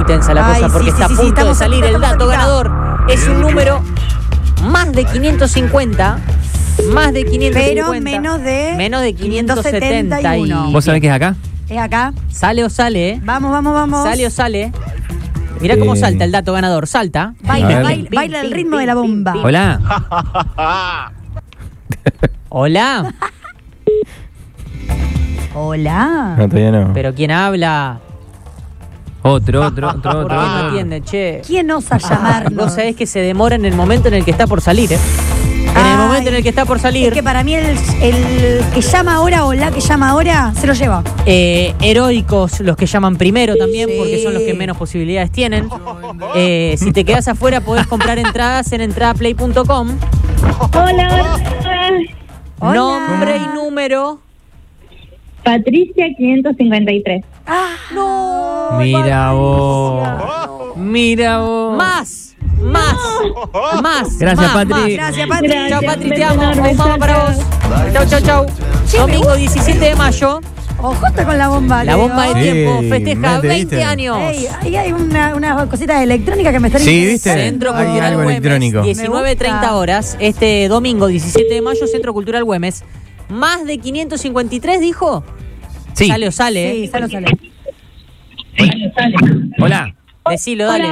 muy tensa la cosa porque está a punto de salir el dato ganador. Es un número más de 550. Más de 550. Pero menos de 571. ¿Vos sabés que es acá? Es acá. Sale o sale, ¿eh? Vamos. Sale o sale. Mirá cómo salta el dato ganador. Salta. Baila el ritmo de la bomba. Hola. Hola. Hola. No, todavía no. ¿Pero quién habla? Otro. ¿Por qué no atiende, che? ¿Quién osa llamarnos? Vos sabés que se demora en el momento en el que está por salir, ¿eh? En el momento en el que está por salir. Es que para mí el que llama ahora o la que llama ahora se lo lleva. Heroicos los que llaman primero también, Sí. porque son los que menos posibilidades tienen. Si te quedas afuera podés comprar entradas en entradaplay.com. Hola. Nombre y número. Patricia 553. No. Mira vos. Más. Gracias, Patri. Gracias, Patri. Chao, Patri, te amo. Un mama para vos. Chau. Domingo 17 de mayo. Ojo está con la bomba. La bomba de Sí, tiempo festeja ¿viste? 20 años. Ey, ahí hay unas cositas electrónicas que me están Sí, ¿viste? Centro Hay Cultural algo Güemes, electrónico. 19:30 horas. Este domingo 17 de mayo, Centro Cultural Güemes. Más de 553, dijo. Sí. Sale o sale, Sí, ¿eh? sale. Hola. Decilo, dale.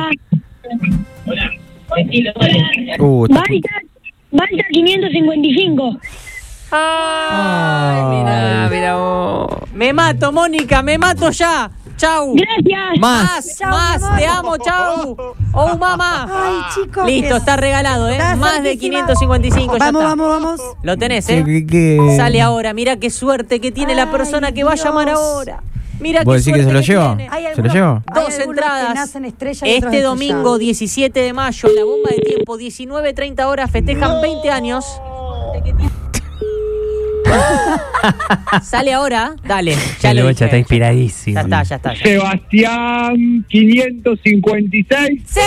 Está Balta 555. Ay, mira vos. Me mato, Mónica, me mato ya. Chau. Gracias. Más, Chau, mi amor. te amo, chau. Oh, mamá. Ay, chicos. Listo, está regalado, ¿eh? Está Más de certísima. 555, ya está. Vamos. Lo tenés, ¿eh? ¿Qué? Sale ahora, mira qué suerte que tiene la persona que va a llamar Dios. ahora. Mira ¿Vos qué decís que suerte se lo lleva? tiene. Hay ¿Se lo algunos- llevo? hay Dos algunos entradas. que nacen estrellas y otros Este domingo estrellados. 17 de mayo, la bomba de tiempo, 19:30 horas, festejan 20 años. Sale ahora, dale. Ya lo lo dije. está inspiradísimo. Ya está. Sebastián 556. ¡Sí!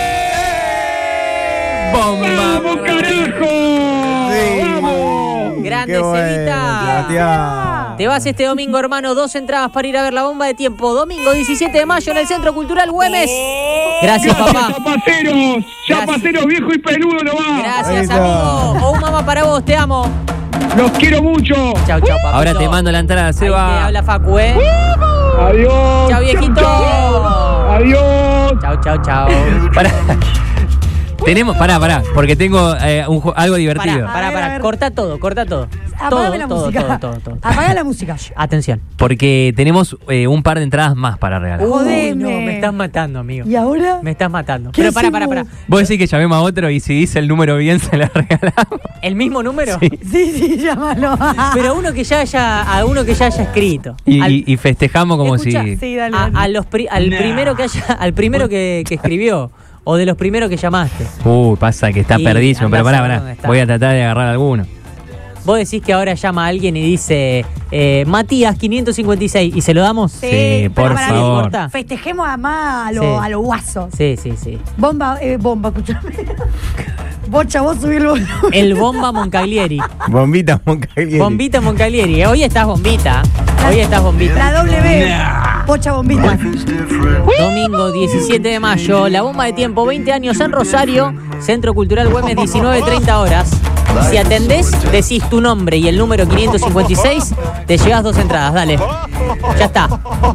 ¡Vamos, carajo! ¡Vamos! Grande, Qué bueno, Cevita. Sebastián. Te vas este domingo, hermano. 2 entradas para ir a ver la bomba de tiempo. Domingo 17 de mayo en el Centro Cultural Güemes. Gracias, papá. Chapaceros! ¡Chapaceros viejo y peludo nomás! Gracias, Ahí está. amigo. Oh, mamá para vos, te amo. ¡Los quiero mucho! Chau, papá. Ahora te mando la entrada, Ahí te Seba. habla Facu, ¿eh? ¡Adiós! Chau, viejito. chau. ¡Adiós! Chau. Pará. Tenemos, pará, porque tengo algo divertido. Pará. Corta todo. Apagame la música. Todo. Apaga la música. Atención. Porque tenemos un par de entradas más para regalar. Jodeme. No, me estás matando, amigo. ¿Y ahora? Me estás matando. ¿Qué Pero pará. hacemos? Vos decís que llamemos a otro y si dice el número bien se la regalamos. ¿El mismo número? Sí, llámalo. Pero a uno que ya haya escrito. Y festejamos como Escucha, si... Sí, dale. al primero que escribió. O de los primeros que llamaste. Pasa que está Y perdísimo, andá pero a saber pará. dónde está. Voy a tratar de agarrar alguno. Vos decís que ahora llama a alguien y dice Matías 556 y se lo damos. Sí, por pero para mí, favor. corta. Festejemos a más Sí. a lo guaso. Sí. Bomba, escúchame. Bocha, vos subí el volumen. El Bomba Moncaglieri. Bombita Moncaglieri. Bombita Moncaglieri. Hoy estás bombita. La W. Bocha bombita. Domingo 17 de mayo, la bomba de tiempo, 20 años en Rosario, Centro Cultural Güemes, 19:30 horas. Si atendés, decís tu nombre y el número 556, te llevas 2 entradas, dale. Ya está.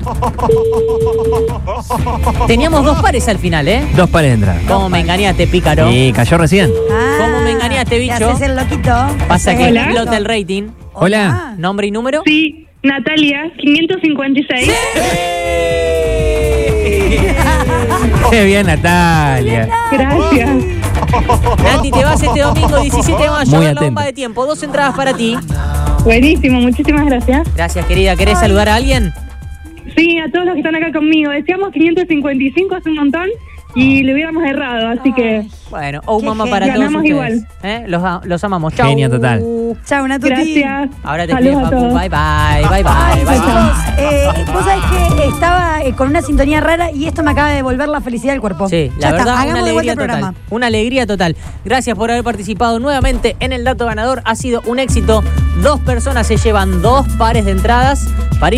Teníamos 2 pares al final, ¿eh? 2 pares de entradas. ¿Cómo me engañaste, pícaro? Y cayó recién. ¿Cómo me engañaste, Te bicho? haces el loquito. Pasa que Hola. explota el rating. Hola. ¿Nombre y número? Sí, Natalia 556. Qué bien, Natalia. Gracias. Nati, te vas este domingo 17 de mayo Muy a ver la bomba atenta. de tiempo. 2 entradas para ti. Buenísimo, muchísimas gracias. Gracias, querida. ¿Querés saludar a alguien? Sí, a todos los que están acá conmigo. Decíamos 555 hace un montón y le hubiéramos errado, así que Bueno, oh Qué mamá genio. para todos Ganamos ustedes. igual. Los amamos. Chau. Genia total. Chau, Natuti. gracias. Ahora te Saludos escribe a Facu. todos. Bye. Vos sabés que estaba con una sintonía rara y esto me acaba de devolver la felicidad del cuerpo. Sí, Ya la está, verdad, una hagamos de vuelta alegría el total. programa. Una alegría total. Gracias por haber participado nuevamente en el dato ganador. Ha sido un éxito. 2 personas se llevan 2 pares de entradas para ir